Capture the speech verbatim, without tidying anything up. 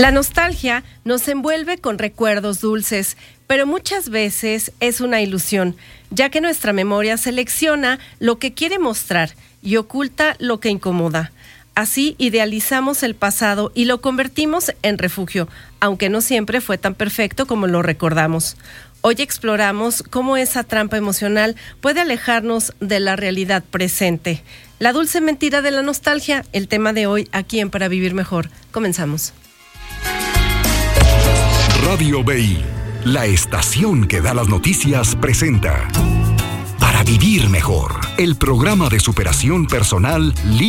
La nostalgia nos envuelve con recuerdos dulces, pero muchas veces es una ilusión, ya que nuestra memoria selecciona lo que quiere mostrar y oculta lo que incomoda. Así idealizamos el pasado y lo convertimos en refugio, aunque no siempre fue tan perfecto como lo recordamos. Hoy exploramos cómo esa trampa emocional puede alejarnos de la realidad presente. La dulce mentira de la nostalgia, el tema de hoy aquí en Para Vivir Mejor. Comenzamos. Radio B I, la estación que da las noticias, presenta Para Vivir Mejor, el programa de superación personal